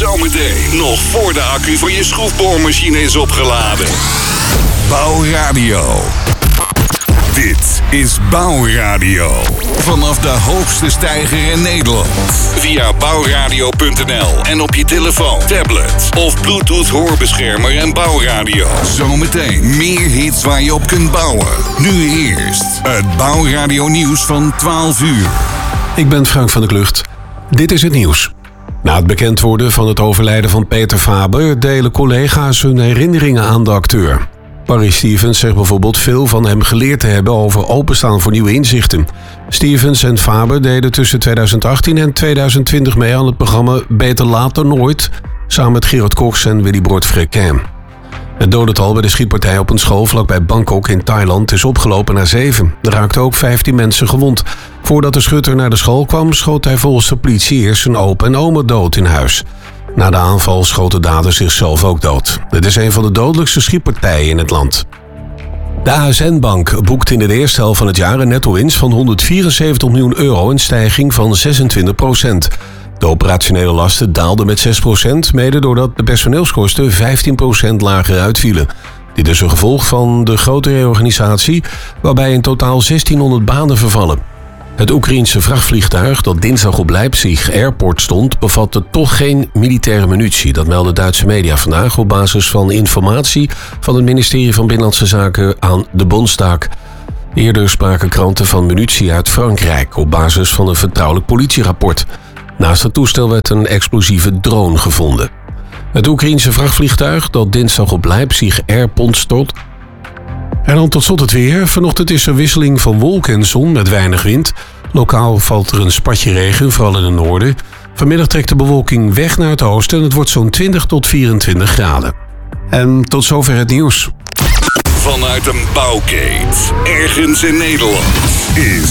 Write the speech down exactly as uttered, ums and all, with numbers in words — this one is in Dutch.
Zometeen, nog voor de accu van je schroefboormachine is opgeladen. Bouwradio. Dit is Bouwradio. Vanaf de hoogste steiger in Nederland. Via bouwradio punt n l en op je telefoon, tablet of Bluetooth hoorbeschermer en Bouwradio. Zometeen meer hits waar je op kunt bouwen. Nu eerst het Bouwradio nieuws van twaalf uur. Ik ben Frank van der Klucht. Dit is het nieuws. Na het bekend worden van het overlijden van Peter Faber delen collega's hun herinneringen aan de acteur. Barry Stevens zegt bijvoorbeeld veel van hem geleerd te hebben over openstaan voor nieuwe inzichten. Stevens en Faber deden tussen tweeduizend achttien en tweeduizend twintig mee aan het programma Beter Laat dan Nooit, samen met Gerard Cox en Willy Brood-Frequin. Het dodental bij de schietpartij op een school vlakbij Bangkok in Thailand is opgelopen naar zeven. Er raakten ook vijftien mensen gewond. Voordat de schutter naar de school kwam, schoot hij volgens de politie eerst zijn opa en oma dood in huis. Na de aanval schoot de dader zichzelf ook dood. Het is een van de dodelijkste schietpartijen in het land. De A S N-bank boekt in de eerste helft van het jaar een netto-winst van honderdvierenzeventig miljoen euro, een stijging van zesentwintig procent. De operationele lasten daalden met zes procent, mede doordat de personeelskosten vijftien procent lager uitvielen. Dit is een gevolg van de grote reorganisatie, waarbij in totaal zestienhonderd banen vervallen. Het Oekraïense vrachtvliegtuig dat dinsdag op Leipzig Airport stond, bevatte toch geen militaire munitie. Dat meldden Duitse media vandaag op basis van informatie van het ministerie van Binnenlandse Zaken aan de Bundestag. Eerder spraken kranten van munitie uit Frankrijk op basis van een vertrouwelijk politierapport. Naast het toestel werd een explosieve drone gevonden. Het Oekraïense vrachtvliegtuig dat dinsdag op Leipzig Airport stond. En dan tot slot het weer. Vanochtend is er wisseling van wolken en zon met weinig wind. Lokaal valt er een spatje regen, vooral in het noorden. Vanmiddag trekt de bewolking weg naar het oosten en het wordt zo'n twintig tot vierentwintig graden. En tot zover het nieuws. Vanuit een bouwkeet, ergens in Nederland, is